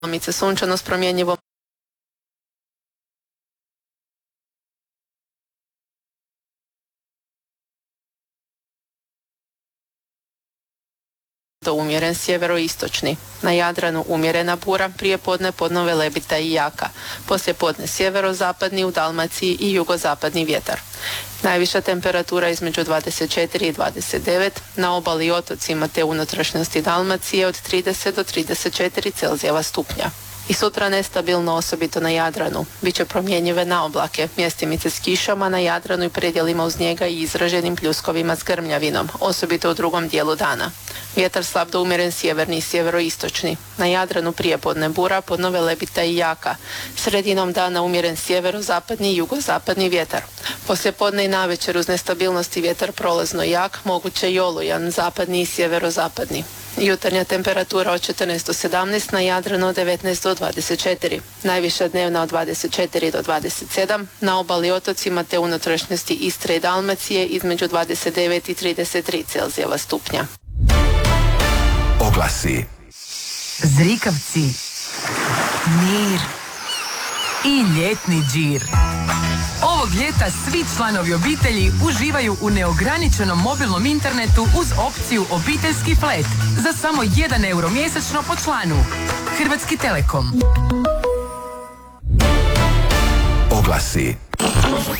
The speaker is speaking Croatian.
djelomice sunčano s promjenjivom do umjeren sjeveroistočni. Na Jadranu umjerena bura, prijepodne podno velebita i jaka. Poslijepodne sjeverozapadni, u Dalmaciji i jugozapadni vjetar. Najviša temperatura između 24 i 29, na obali i otocima te unutrašnjosti Dalmacije od 30 do 34 Celzijeva stupnja. I sutra nestabilno, osobito na Jadranu. Biće promjenjive na oblake, mjestimice s kišama na Jadranu i predjelima uz njega i izraženim pljuskovima s grmljavinom, osobito u drugom dijelu dana. Vjetar slab do umjeren sjeverni i sjeveroistočni. Na Jadranu prijepodne bura, podno velebita i jaka. Sredinom dana umjeren sjeverozapadni i jugozapadni vjetar. Poslijepodne i navečer uz nestabilnosti vjetar prolazno jak, moguće i olujan, zapadni i sjeverozapadni. Jutarnja temperatura od 14 do 17, na Jadranu od 19 do 24. Najviša dnevna od 24 do 27, na obali i otocima te unutrašnjosti Istre i Dalmacije između 29 i 33 Celzijeva stupnja. Oglasi. Zrikavci, mir i ljetni džir. Ovog ljeta svi članovi obitelji uživaju u neograničenom mobilnom internetu uz opciju obiteljski flat za samo 1 euro mjesečno po članu. Hrvatski Telekom. Oglasi.